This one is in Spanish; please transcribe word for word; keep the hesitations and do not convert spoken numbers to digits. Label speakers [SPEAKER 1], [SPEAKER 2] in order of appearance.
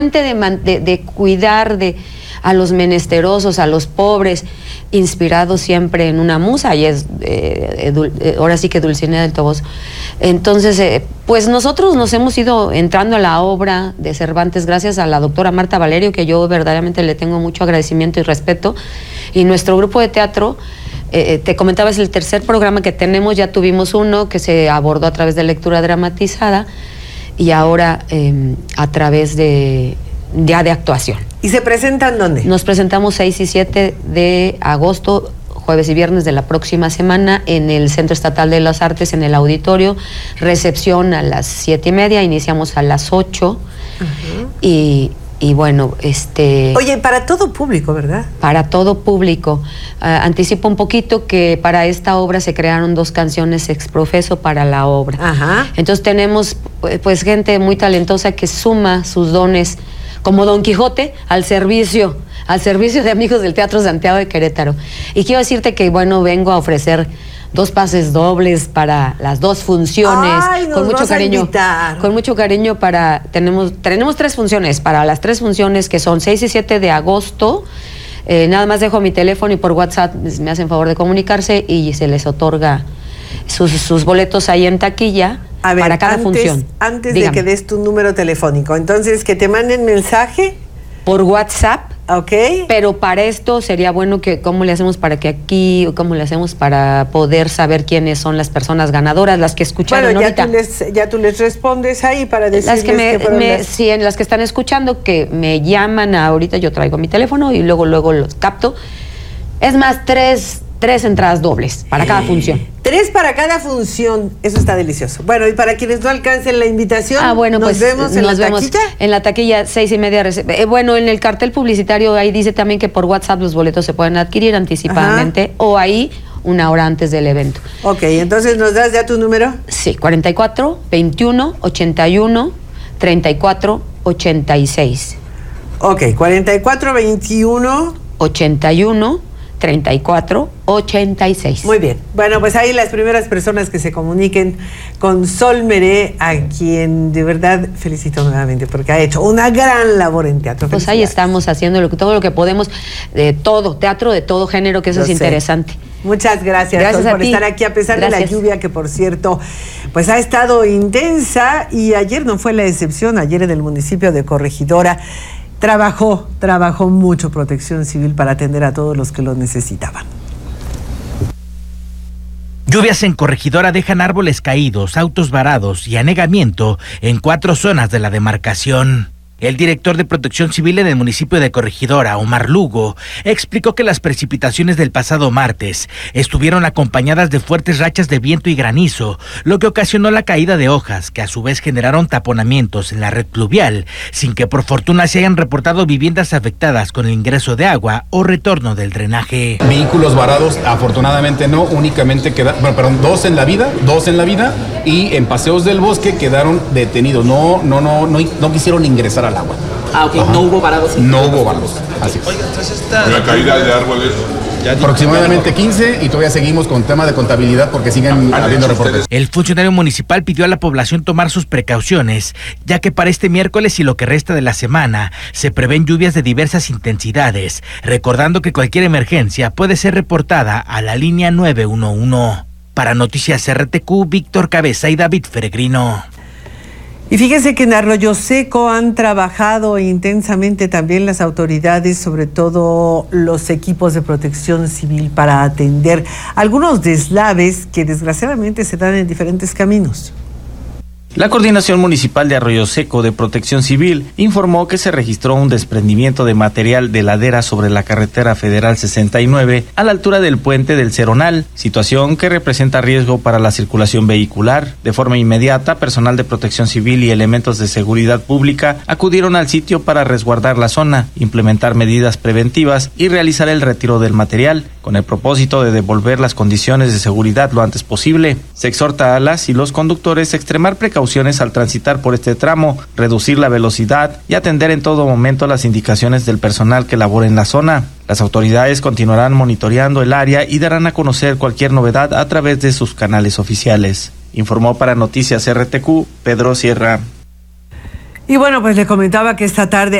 [SPEAKER 1] De, de, de cuidar de a los menesterosos, a los pobres, inspirado siempre en una musa, y es eh, eh, ahora sí que Dulcinea del Toboso. Entonces, eh, pues nosotros nos hemos ido entrando a la obra de Cervantes gracias a la doctora Marta Valerio, que yo verdaderamente le tengo mucho agradecimiento y respeto, y nuestro grupo de teatro. Eh, te comentaba, es el tercer programa que tenemos, ya tuvimos uno que se abordó a través de lectura dramatizada, y ahora eh, a través de ya de actuación.
[SPEAKER 2] ¿Y se presentan dónde?
[SPEAKER 1] Nos presentamos seis y siete de agosto, jueves y viernes de la próxima semana, en el Centro Estatal de las Artes, en el auditorio. Recepción a las siete y media, iniciamos a las ocho. Uh-huh. y, y bueno, este...
[SPEAKER 2] Oye, para todo público, ¿verdad?
[SPEAKER 1] Para todo público. Uh, anticipo un poquito que para esta obra se crearon dos canciones ex profeso para la obra.
[SPEAKER 2] Ajá.
[SPEAKER 1] Entonces tenemos pues gente muy talentosa que suma sus dones como Don Quijote al servicio, al servicio de amigos del Teatro Santiago de Querétaro. Y quiero decirte que, bueno, vengo a ofrecer dos pases dobles para las dos funciones.
[SPEAKER 2] Ay, nos
[SPEAKER 1] con mucho
[SPEAKER 2] vas
[SPEAKER 1] cariño.
[SPEAKER 2] A invitar.
[SPEAKER 1] Con mucho cariño para, tenemos, tenemos tres funciones, para las tres funciones que son seis y siete de agosto. Eh, nada más dejo mi teléfono y por WhatsApp me hacen favor de comunicarse y se les otorga sus, sus boletos ahí en taquilla.
[SPEAKER 2] A ver,
[SPEAKER 1] para cada
[SPEAKER 2] antes,
[SPEAKER 1] función.
[SPEAKER 2] Antes
[SPEAKER 1] Dígame.
[SPEAKER 2] de que des tu número telefónico, entonces que te manden mensaje.
[SPEAKER 1] Por WhatsApp.
[SPEAKER 2] Ok.
[SPEAKER 1] Pero para esto sería bueno que, ¿cómo le hacemos para que aquí, o cómo le hacemos para poder saber quiénes son las personas ganadoras, las que escucharon
[SPEAKER 2] bueno, ya
[SPEAKER 1] ahorita?
[SPEAKER 2] Tú les, ya tú les respondes ahí para decirles
[SPEAKER 1] las que me,
[SPEAKER 2] que
[SPEAKER 1] me
[SPEAKER 2] las...
[SPEAKER 1] sí, en las que están escuchando, que me llaman ahorita, yo traigo mi teléfono y luego, luego los capto. Es más, tres... Tres entradas dobles para cada función.
[SPEAKER 2] Tres para cada función, eso está delicioso. Bueno, y para quienes no alcancen la invitación,
[SPEAKER 1] ah, bueno,
[SPEAKER 2] nos
[SPEAKER 1] pues,
[SPEAKER 2] vemos en
[SPEAKER 1] nos
[SPEAKER 2] la
[SPEAKER 1] vemos
[SPEAKER 2] taquilla.
[SPEAKER 1] En la taquilla, seis y media. Eh, bueno, en el cartel publicitario ahí dice también que por WhatsApp los boletos se pueden adquirir anticipadamente. Ajá. O ahí una hora antes del evento.
[SPEAKER 2] Ok, entonces ¿nos das ya tu número?
[SPEAKER 1] Sí, cuarenta y cuatro, veintiuno, ochenta y uno, treinta y cuatro, ochenta y seis.
[SPEAKER 2] Ok, cuarenta y cuatro, veintiuno,
[SPEAKER 1] ochenta y uno, treinta y cuatro, ochenta y seis.
[SPEAKER 2] Muy bien. Bueno, pues ahí las primeras personas que se comuniquen con Sol Meré, a quien de verdad felicito nuevamente porque ha hecho una gran labor en teatro.
[SPEAKER 1] Pues ahí estamos haciendo lo que, todo lo que podemos, de todo, teatro de todo género, que eso Lo es sé. interesante.
[SPEAKER 2] Muchas gracias,
[SPEAKER 1] gracias
[SPEAKER 2] Sol, por
[SPEAKER 1] ti.
[SPEAKER 2] estar aquí a pesar
[SPEAKER 1] gracias.
[SPEAKER 2] de la lluvia, que por cierto, pues ha estado intensa, y ayer no fue la excepción. Ayer en el municipio de Corregidora Trabajó, trabajó mucho Protección Civil para atender a todos los que lo necesitaban.
[SPEAKER 3] Lluvias en Corregidora dejan árboles caídos, autos varados y anegamiento en cuatro zonas de la demarcación. El director de Protección Civil en el municipio de Corregidora, Omar Lugo, explicó que las precipitaciones del pasado martes estuvieron acompañadas de fuertes rachas de viento y granizo, lo que ocasionó la caída de hojas, que a su vez generaron taponamientos en la red pluvial, sin que por fortuna se hayan reportado viviendas afectadas con el ingreso de agua o retorno del drenaje.
[SPEAKER 4] Vehículos varados, afortunadamente no, únicamente quedaron, bueno, perdón, dos en la vida, dos en la vida, y en Paseos del Bosque quedaron detenidos, no, no, no, no, no quisieron ingresar al agua.
[SPEAKER 5] Ah, ok, Ajá. no hubo varados.
[SPEAKER 4] No hubo varados, así es.
[SPEAKER 6] Oiga, entonces está... La caída de árboles...
[SPEAKER 4] Aproximadamente quince, y todavía seguimos con tema de contabilidad porque siguen habiendo reportes.
[SPEAKER 3] El funcionario municipal pidió a la población tomar sus precauciones, ya que para este miércoles y lo que resta de la semana se prevén lluvias de diversas intensidades, recordando que cualquier emergencia puede ser reportada a la línea nueve uno uno. Para Noticias R T Q, Víctor Cabeza y David Peregrino.
[SPEAKER 2] Y fíjese que en Arroyo Seco han trabajado intensamente también las autoridades, sobre todo los equipos de Protección Civil, para atender algunos deslaves que desgraciadamente se dan en diferentes caminos.
[SPEAKER 7] La Coordinación Municipal de Arroyo Seco de Protección Civil informó que se registró un desprendimiento de material de ladera sobre la carretera federal sesenta y nueve a la altura del puente del Ceronal, situación que representa riesgo para la circulación vehicular. De forma inmediata, personal de Protección Civil y elementos de seguridad pública acudieron al sitio para resguardar la zona, implementar medidas preventivas y realizar el retiro del material, con el propósito de devolver las condiciones de seguridad lo antes posible. Se exhorta a las y los conductores a extremar precauciones al transitar por este tramo, reducir la velocidad y atender en todo momento las indicaciones del personal que labora en la zona. Las autoridades continuarán monitoreando el área y darán a conocer cualquier novedad a través de sus canales oficiales. Informó para Noticias R T Q, Pedro Sierra.
[SPEAKER 2] Y bueno, pues le comentaba que esta tarde